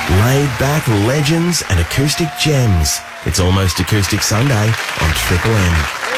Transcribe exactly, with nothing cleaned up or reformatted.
Laid-back legends and acoustic gems. It's Almost Acoustic Sunday on Triple M.